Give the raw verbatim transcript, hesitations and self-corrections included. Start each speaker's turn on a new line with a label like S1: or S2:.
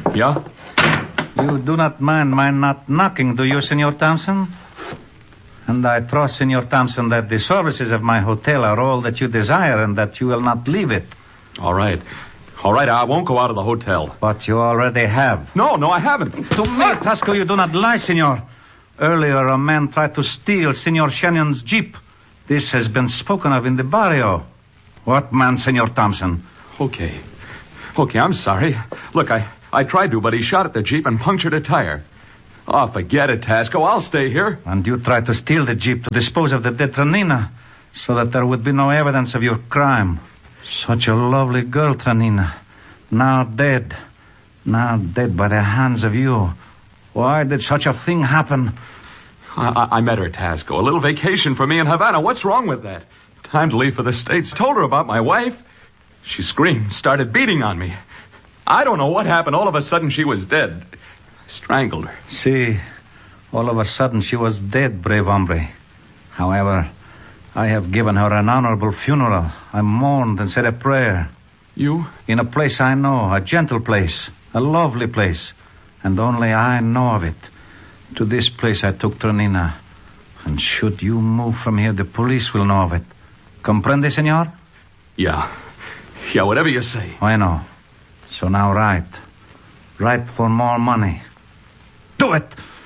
S1: Yeah?
S2: You do not mind my not knocking, do you, Senor Thompson? And I trust, Senor Thompson, that the services of my hotel are all that you desire and that you will not leave it.
S1: All right. All right, I won't go out of the hotel.
S2: But you already have.
S1: No, no, I haven't.
S2: To me, Tasco, you do not lie, Senor. Earlier, a man tried to steal Senor Shannon's jeep. This has been spoken of in the barrio. What man, Senor Thompson?
S1: Okay. Okay, I'm sorry. Look, I, I tried to, but he shot at the jeep and punctured a tire. Oh, forget it, Tasco. I'll stay here.
S2: And you tried to steal the jeep to dispose of the dead Tranina, so that there would be no evidence of your crime. Such a lovely girl, Tranina. Now dead. Now dead by the hands of you. Why did such a thing happen?
S1: I, I, I met her, Tasco. A little vacation for me in Havana. What's wrong with that? Time to leave for the States. Told her about my wife. She screamed, started beating on me. I don't know what happened. All of a sudden, she was dead. I strangled her.
S2: See, all of a sudden, she was dead, brave hombre. However, I have given her an honorable funeral. I mourned and said a prayer.
S1: You?
S2: In a place I know, a gentle place, a lovely place. And only I know of it. To this place I took Tranina. And should you move from here, the police will know of it. Comprende, senor?
S1: Yeah. Yeah, whatever you say.
S2: I know. So now write. Write for more money. Do it!